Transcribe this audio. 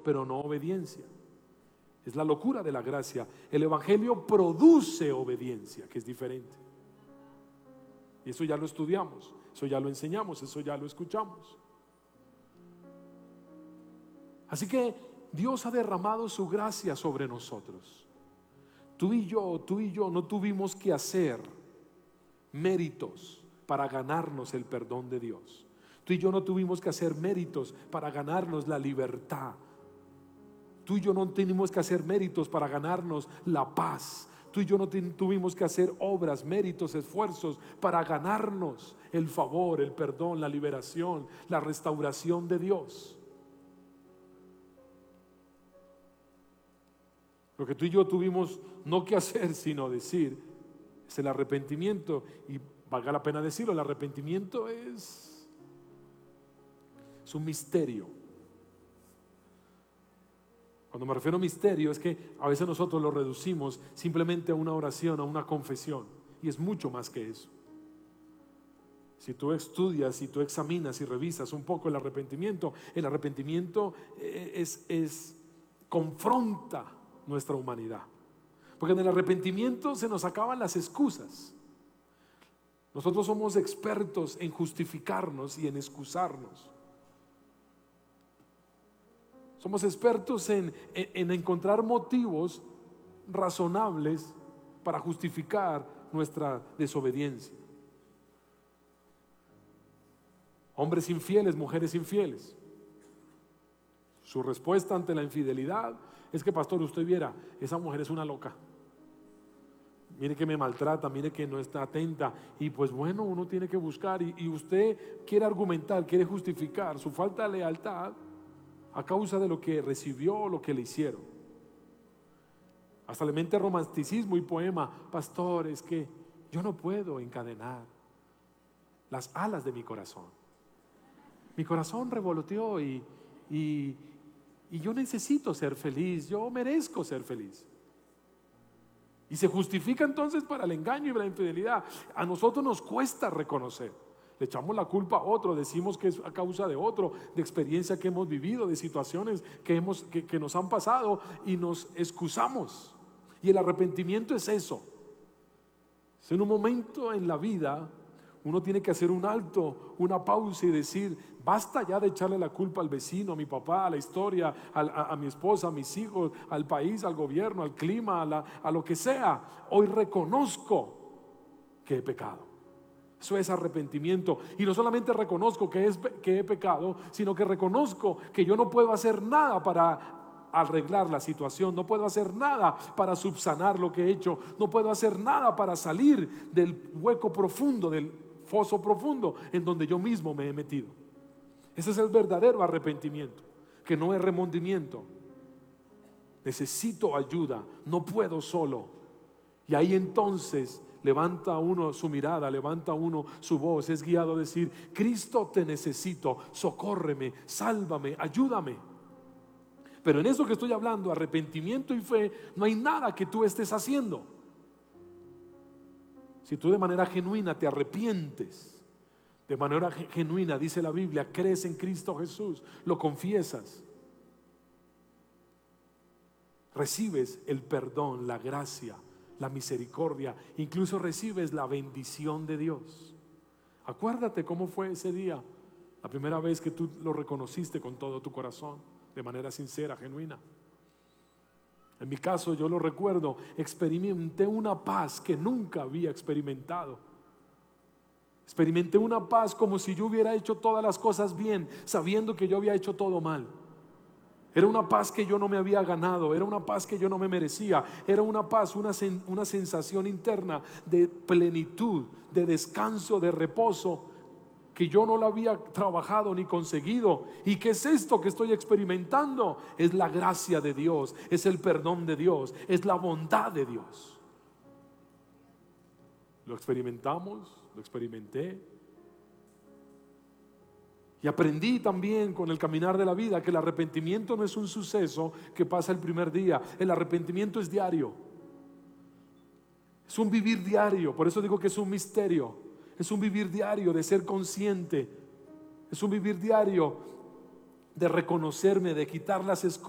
pero no obediencia. Es la locura de la gracia. El evangelio produce obediencia, que es diferente. Y eso ya lo estudiamos, eso ya lo enseñamos, eso ya lo escuchamos. Así que Dios ha derramado su gracia sobre nosotros. Tú y yo no tuvimos que hacer méritos para ganarnos el perdón de Dios. Tú y yo no tuvimos que hacer méritos para ganarnos la libertad. Tú y yo no tuvimos que hacer méritos para ganarnos la paz. Tú y yo no tuvimos que hacer obras, méritos, esfuerzos para ganarnos el favor, el perdón, la liberación, la restauración de Dios. Lo que tú y yo tuvimos no que hacer, sino decir, es el arrepentimiento. Y valga la pena decirlo, el arrepentimiento es un misterio. Cuando me refiero a misterio, es que a veces nosotros lo reducimos simplemente a una oración, a una confesión, y es mucho más que eso. Si tú estudias, si tú examinas y revisas un poco el arrepentimiento confronta nuestra humanidad, porque en el arrepentimiento se nos acaban las excusas. Nosotros somos expertos en justificarnos y en excusarnos. Somos expertos en encontrar motivos razonables para justificar nuestra desobediencia. Hombres infieles, mujeres infieles. Su respuesta ante la infidelidad es que, pastor, usted viera, esa mujer es una loca. Mire que me maltrata, mire que no está atenta. Y pues bueno, uno tiene que buscar. Y usted quiere argumentar, quiere justificar su falta de lealtad a causa de lo que recibió o lo que le hicieron. Hasta le mete romanticismo y poema. Pastor, es que yo no puedo encadenar las alas de mi corazón. Mi corazón revoloteó y yo necesito ser feliz, yo merezco ser feliz. Y se justifica entonces para el engaño y la infidelidad. A nosotros nos cuesta reconocer. Le echamos la culpa a otro, decimos que es a causa de otro, de experiencia que hemos vivido, de situaciones que nos han pasado, y nos excusamos. Y el arrepentimiento es eso. Es en un momento en la vida uno tiene que hacer un alto, una pausa y decir, basta ya de echarle la culpa al vecino, a mi papá, a la historia, a mi esposa, a mis hijos, al país, al gobierno, al clima, a lo que sea. Hoy reconozco que he pecado. Eso es arrepentimiento. Y no solamente reconozco que he pecado, sino que reconozco que yo no puedo hacer nada para arreglar la situación, no puedo hacer nada para subsanar lo que he hecho, no puedo hacer nada para salir del hueco profundo, del foso profundo en donde yo mismo me he metido. Ese es el verdadero arrepentimiento, que no es remordimiento. Necesito ayuda, no puedo solo. Y ahí entonces levanta uno su mirada, levanta uno su voz, es guiado a decir, Cristo, te necesito, socórreme, sálvame, ayúdame. Pero en eso que estoy hablando, arrepentimiento y fe, no hay nada que tú estés haciendo. Si tú de manera genuina te arrepientes, de manera genuina, dice la Biblia, crees en Cristo Jesús, lo confiesas, recibes el perdón, la gracia, la misericordia, incluso recibes la bendición de Dios. Acuérdate cómo fue ese día, la primera vez que tú lo reconociste con todo tu corazón, de manera sincera, genuina. En mi caso, yo lo recuerdo, experimenté una paz que nunca había experimentado. Experimenté una paz como si yo hubiera hecho todas las cosas bien, sabiendo que yo había hecho todo mal. Era una paz que yo no me había ganado, era una paz que yo no me merecía, era una paz, una sensación interna de plenitud, de descanso, de reposo, que yo no la había trabajado ni conseguido. ¿Y qué es esto que estoy experimentando? Es la gracia de Dios, es el perdón de Dios, es la bondad de Dios. Lo experimentamos, lo experimenté. Y aprendí también con el caminar de la vida que el arrepentimiento no es un suceso que pasa el primer día. El arrepentimiento es diario. Es un vivir diario. Por eso digo que es un misterio. Es un vivir diario de ser consciente. Es un vivir diario de reconocerme, de quitar las excusas.